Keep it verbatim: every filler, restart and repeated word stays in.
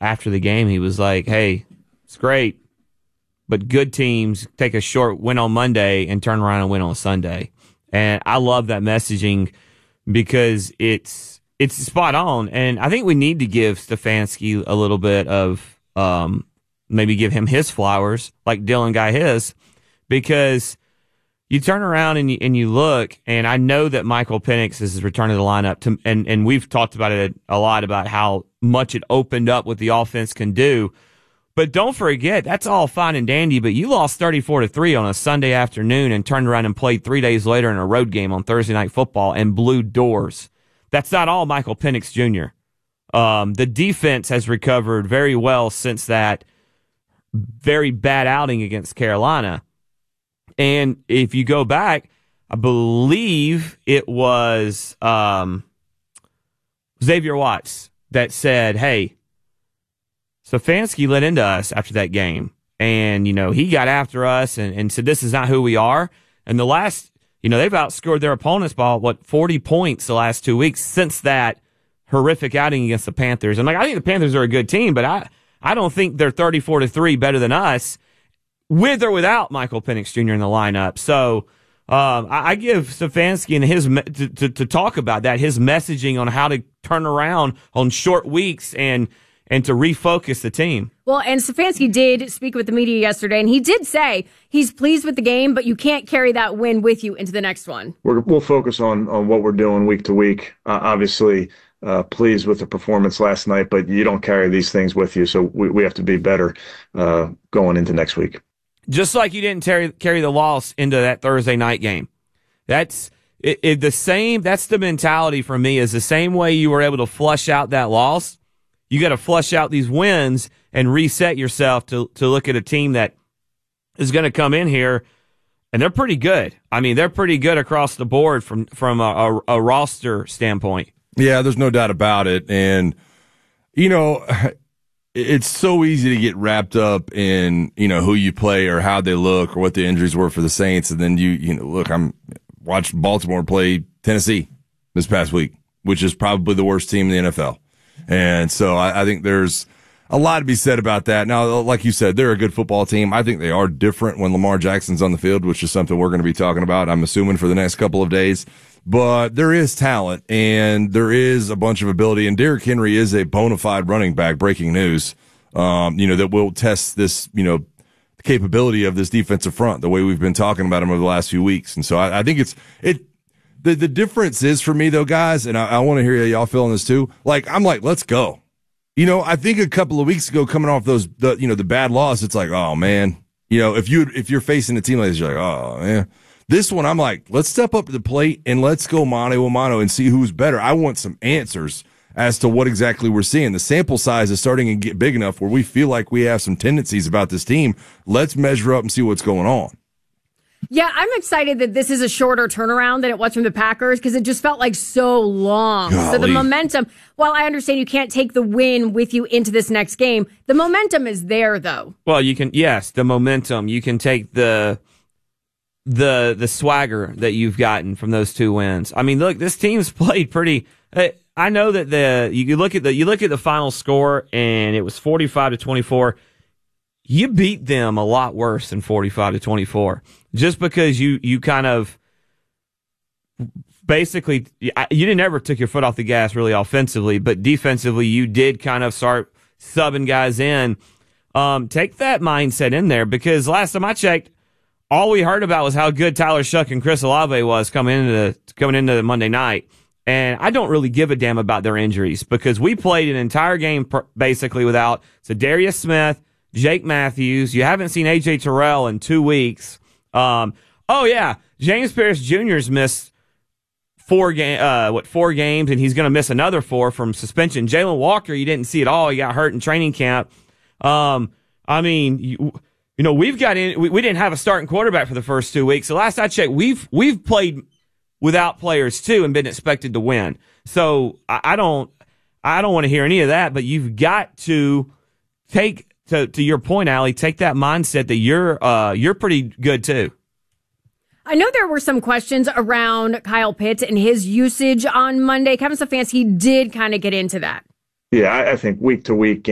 after the game, he was like, hey, it's great, but good teams take a short win on Monday and turn around and win on Sunday. And I love that messaging because it's it's spot on. And I think we need to give Stefanski a little bit of um, maybe give him his flowers like Dylan got his, because you turn around and you, and you look, and I know that Michael Penix is returning to the lineup, to, and, and we've talked about it a lot about how much it opened up what the offense can do. But don't forget, that's all fine and dandy, but you lost thirty-four to three on a Sunday afternoon and turned around and played three days later in a road game on Thursday Night Football and blew doors. That's not all Michael Penix Junior Um, the defense has recovered very well since that very bad outing against Carolina. And if you go back, I believe it was um, Xavier Watts that said, hey, Stefanski let into us after that game. And, you know, he got after us and, and said, this is not who we are. And the last, you know, they've outscored their opponents by, what, forty points the last two weeks since that horrific outing against the Panthers. And, like, I think the Panthers are a good team, but I, I don't think they're thirty-four to three better than us, with or without Michael Penix Junior in the lineup. So um, I, I give Stefanski and his me- to, to, to talk about that, his messaging on how to turn around on short weeks and and to refocus the team. Well, and Stefanski did speak with the media yesterday, and he did say he's pleased with the game, but you can't carry that win with you into the next one. We're, we'll focus on, on what we're doing week to week. Uh, obviously, uh, pleased with the performance last night, but you don't carry these things with you, so we, we have to be better uh, going into next week. Just like you didn't carry, carry the loss into that Thursday night game. That's it, it, the same. That's the mentality for me, is the same way you were able to flush out that loss. You got to flush out these wins and reset yourself to, to look at a team that is going to come in here, and they're pretty good. I mean, they're pretty good across the board from, from a, a, a roster standpoint. Yeah, there's no doubt about it. And, you know, it's so easy to get wrapped up in, you know, who you play or how they look or what the injuries were for the Saints. And then you, you know, look, I'm watched Baltimore play Tennessee this past week, which is probably the worst team in the N F L. And so I, I think there's a lot to be said about that. Now, like you said, they're a good football team. I think they are different when Lamar Jackson's on the field, which is something we're going to be talking about, I'm assuming, for the next couple of days. But there is talent, and there is a bunch of ability, and Derrick Henry is a bona fide running back, breaking news, um, you know, that will test this, you know, the capability of this defensive front, the way we've been talking about him over the last few weeks. And so I, I think it's it. The the difference is for me, though, guys, and I, I want to hear y'all feeling this too. Like, I'm like, let's go. You know, I think a couple of weeks ago, coming off those, the, you know, the bad loss, it's like, oh man, you know, if you if you're facing a team like this, you're like, oh man. This one, I'm like, let's step up to the plate and let's go mano a mano and see who's better. I want some answers as to what exactly we're seeing. The sample size is starting to get big enough where we feel like we have some tendencies about this team. Let's measure up and see what's going on. Yeah, I'm excited that this is a shorter turnaround than it was from the Packers, because it just felt like so long. Golly. So the momentum, while I understand you can't take the win with you into this next game, the momentum is there, though. Well, you can, yes, the momentum. You can take the the the swagger that you've gotten from those two wins. I mean, look, this team's played pretty. Uh, I know that the you look at the you look at the final score, and it was forty-five to twenty-four. You beat them a lot worse than forty-five to twenty-four. Just because you, you kind of basically, you didn't ever took your foot off the gas really offensively, but defensively you did kind of start subbing guys in. Um, take that mindset in there, because last time I checked, all we heard about was how good Tyler Shuck and Chris Olave was coming into the, coming into the Monday night. And I don't really give a damn about their injuries, because we played an entire game per, basically without Za'Darius Smith, Jake Matthews. You haven't seen A J Terrell in two weeks. Um, oh yeah, James Pierce Junior's missed four game, uh, what four games, and he's going to miss another four from suspension. Jalen Walker, you didn't see at all. He got hurt in training camp. Um, I mean, you, you know, we've got in. We, we didn't have a starting quarterback for the first two weeks. So last I checked, we've we've played without players too and been expected to win. So I, I don't, I don't want to hear any of that. But you've got to take. To to your point, Allie, take that mindset that you're uh you're pretty good too. I know there were some questions around Kyle Pitts and his usage on Monday. Kevin Stefanski did kind of get into that. Yeah, I, I think week to week,